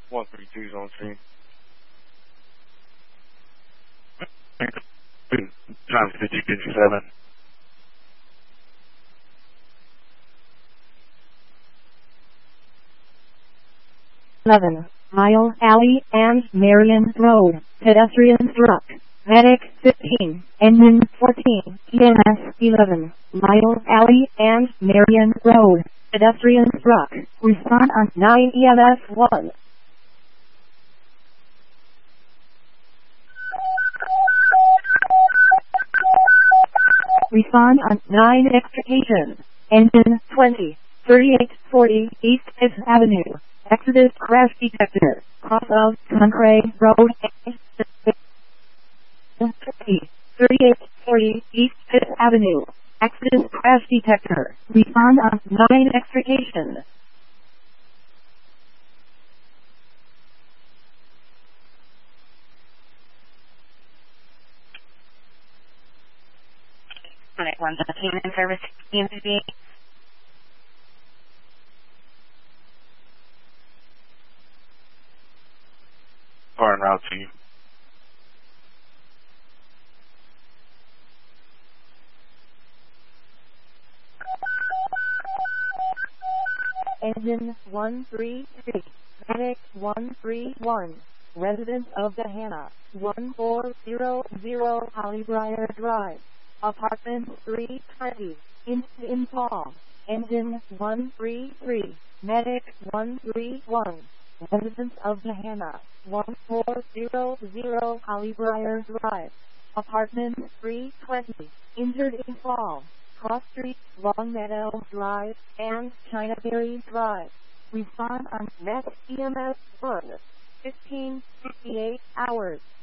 132 is on scene. Times 5057. Mile Alley and Marion Road, pedestrian struck. Medic 15, engine 14, EMS 11, Mile Alley and Marion Road, pedestrian struck. Respond on 9 EMS 1. Respond on 9 extrication. Engine 20, 3840 East 5th Avenue. Exodus crash detector. Cross of Concrete Road. 3840 East 5th Avenue. Exodus crash detector. Respond on 9 extrication. Unit 117 in service, EMTB. Far en route to you. Engine 133, Medic 131, resident of Gahanna, 1400 Hollybriar Drive, apartment 320, in Palm. Engine 133, Medic 131, resident of Gahanna, 1400 Hollybriar Drive, apartment 320, injured in fall. Cross Street, Long Meadow Drive, and Chinaberry Drive. Respond on Met EMS 1, 1558 hours.